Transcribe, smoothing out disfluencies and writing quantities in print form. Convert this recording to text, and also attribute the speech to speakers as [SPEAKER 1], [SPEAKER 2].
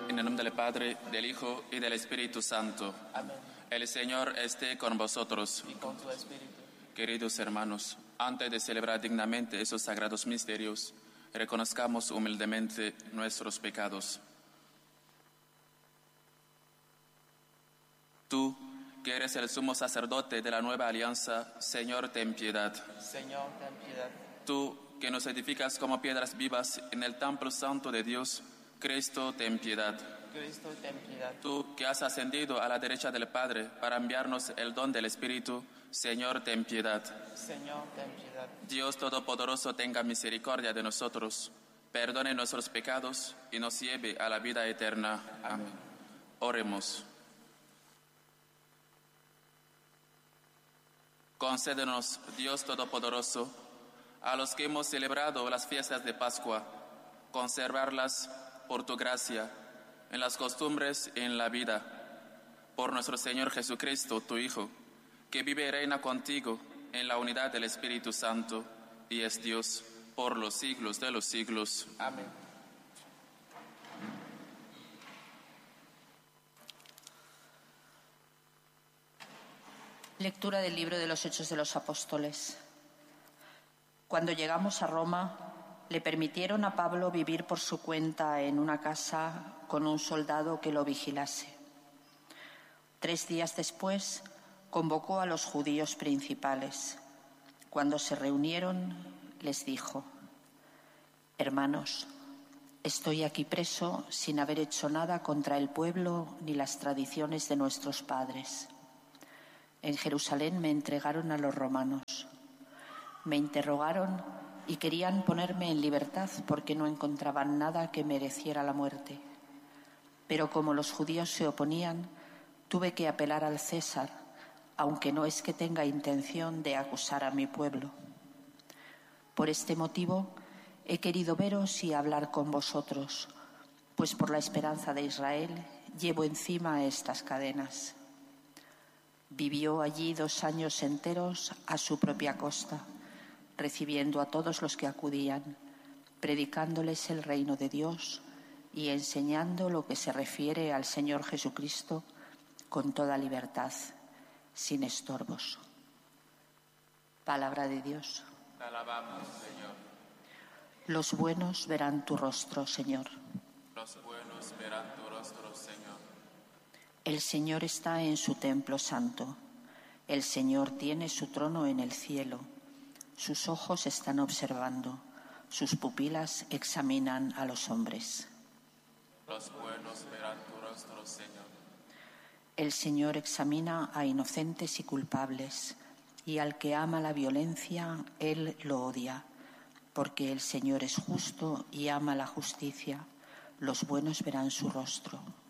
[SPEAKER 1] En el nombre del Padre, del Hijo y del Espíritu Santo.
[SPEAKER 2] Amén.
[SPEAKER 1] El Señor esté con vosotros.
[SPEAKER 2] Y con tu espíritu.
[SPEAKER 1] Queridos hermanos, antes de celebrar dignamente esos sagrados misterios, reconozcamos humildemente nuestros pecados. Tú, que eres el sumo sacerdote de la nueva alianza, Señor, ten piedad.
[SPEAKER 2] Señor, ten piedad.
[SPEAKER 1] Tú, que nos edificas como piedras vivas en el templo santo de Dios, Cristo, ten piedad.
[SPEAKER 2] Cristo, ten piedad.
[SPEAKER 1] Tú, que has ascendido a la derecha del Padre para enviarnos el don del Espíritu, Señor, ten piedad.
[SPEAKER 2] Señor, ten piedad.
[SPEAKER 1] Dios Todopoderoso tenga misericordia de nosotros, perdone nuestros pecados y nos lleve a la vida eterna. Amén. Oremos. Concédenos, Dios Todopoderoso, a los que hemos celebrado las fiestas de Pascua, conservarlas por tu gracia en las costumbres y en la vida. Por nuestro Señor Jesucristo, tu Hijo, que vive y reina contigo en la unidad del Espíritu Santo y es Dios por los siglos de los siglos.
[SPEAKER 2] Amén.
[SPEAKER 3] Lectura del libro de los Hechos de los Apóstoles. Cuando llegamos a Roma, le permitieron a Pablo vivir por su cuenta en una casa con un soldado que lo vigilase. 3 días después, convocó a los judíos principales. Cuando se reunieron, les dijo: Hermanos, estoy aquí preso sin haber hecho nada contra el pueblo ni las tradiciones de nuestros padres. En Jerusalén me entregaron a los romanos. Me interrogaron y querían ponerme en libertad porque no encontraban nada que mereciera la muerte. Pero como los judíos se oponían, tuve que apelar al César, aunque no es que tenga intención de acusar a mi pueblo. Por este motivo he querido veros y hablar con vosotros, pues por la esperanza de Israel llevo encima estas cadenas. Vivió allí 2 años enteros a su propia costa, recibiendo a todos los que acudían, predicándoles el reino de Dios y enseñando lo que se refiere al Señor Jesucristo con toda libertad, sin estorbos. Palabra de Dios.
[SPEAKER 1] Te alabamos, Señor.
[SPEAKER 3] Los buenos verán tu rostro, Señor.
[SPEAKER 1] Los buenos verán tu rostro, Señor.
[SPEAKER 3] El Señor está en su templo santo. El Señor tiene su trono en el cielo. Sus ojos están observando. Sus pupilas examinan a los hombres.
[SPEAKER 1] Los buenos verán tu rostro, Señor.
[SPEAKER 3] El Señor examina a inocentes y culpables, y al que ama la violencia, Él lo odia, porque el Señor es justo y ama la justicia. Los buenos verán su rostro.